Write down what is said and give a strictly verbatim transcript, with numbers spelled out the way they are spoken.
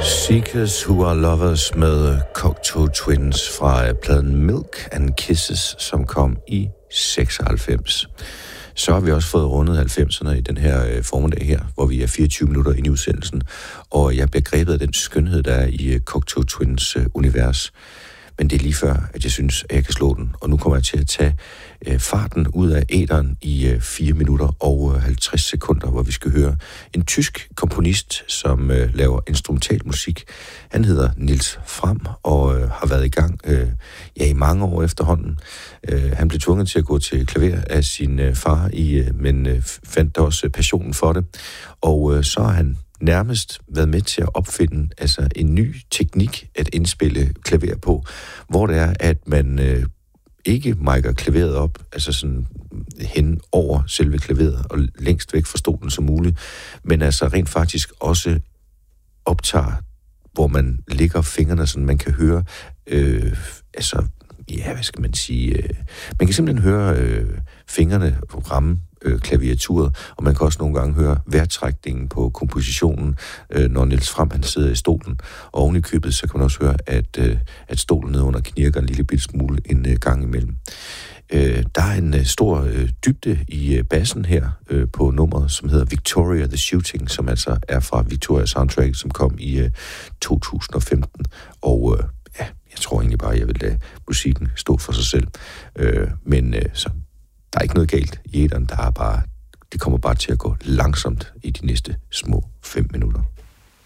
Seekers Who Are Lovers med Cocteau Twins fra pladen Milk and Kisses, som kom i seksoghalvfems. Så har vi også fået rundet halvfemserne i den her øh, formiddag her, hvor vi er fireogtyve minutter inde i udsendelsen, og jeg bliver grebet af den skønhed, der er i øh, Cocteau Twins øh, univers. Men det er lige før, at jeg synes, at jeg kan slå den, og nu kommer jeg til at tage øh, farten ud af æteren i øh, fire minutter og øh, halvtreds sekunder, hvor vi skal høre en tysk komponist, som øh, laver instrumental musik. Han hedder Nils Frahm og øh, har været i gang øh, ja, i mange år efterhånden. Øh, han blev tvunget til at gå til klaver af sin øh, far, i, øh, men øh, fandt også passionen for det, og øh, så har han nærmest været med til at opfinde altså en ny teknik at indspille klaver på, hvor det er, at man øh, ikke micer klaveret op, altså sådan hen over selve klaveret og længst væk fra stolen som muligt, men altså rent faktisk også optager, hvor man lægger fingrene, så man kan høre, øh, altså, ja, hvad skal man sige, øh, man kan simpelthen høre øh, fingrene ramme øh, klaviaturet, og man kan også nogle gange høre vejrtrækningen på kompositionen, øh, når Nils Frahm han sidder i stolen, og oven i købet, så kan man også høre, at, øh, at stolen nede under knirker en lille bitte smule en øh, gang imellem. Øh, der er en øh, stor øh, dybde i øh, bassen her øh, på nummeret, som hedder Victoria the Shooting, som altså er fra Victoria Soundtrack, som kom i øh, to tusind og femten, og øh, ja, jeg tror egentlig bare, at jeg vil lade musikken stå for sig selv. Øh, men øh, så der er ikke noget galt i æteren, der er bare, det kommer bare til at gå langsomt i de næste små fem minutter.